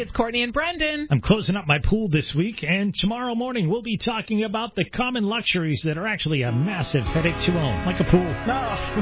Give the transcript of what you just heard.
it's Courtney and Brendan. I'm closing up my pool this week, and tomorrow morning we'll be talking about the common luxuries that are actually a massive headache to own, like a pool. Oh.